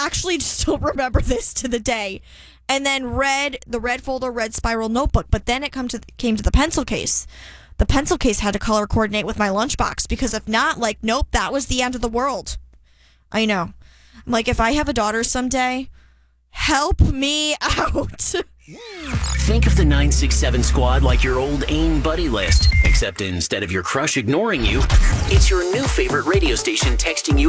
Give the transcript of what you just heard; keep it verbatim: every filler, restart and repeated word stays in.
actually still remember this to the day. And then red, the red folder, red spiral notebook. But then it come to came to the pencil case. The pencil case had to color coordinate with my lunchbox because if not, like, nope, that was the end of the world. I know. I'm like, if I have a daughter someday, help me out. Think of the nine six seven squad like your old AIM buddy list, except instead of your crush ignoring you, it's your new favorite radio station texting you